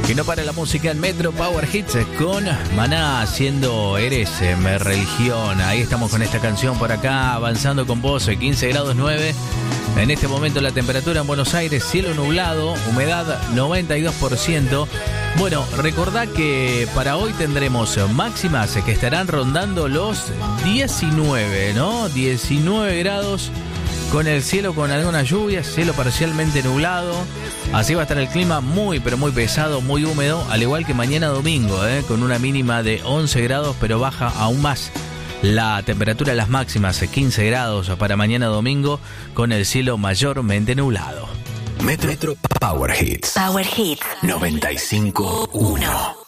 Que no para la música en Metro Power Hits con Maná haciendo Eres mi religión. Ahí estamos con esta canción por acá, avanzando con vos, 15 grados 9. En este momento la temperatura en Buenos Aires, cielo nublado, humedad 92%. Bueno, recordá que para hoy tendremos máximas que estarán rondando los 19, ¿no? 19 grados. Con el cielo con algunas lluvias, cielo parcialmente nublado. Así va a estar el clima muy, pero muy pesado, muy húmedo. Al igual que mañana domingo, con una mínima de 11 grados, pero baja aún más la temperatura de las máximas, 15 grados para mañana domingo, con el cielo mayormente nublado. Metro Power Hits. Power Hits 95.1.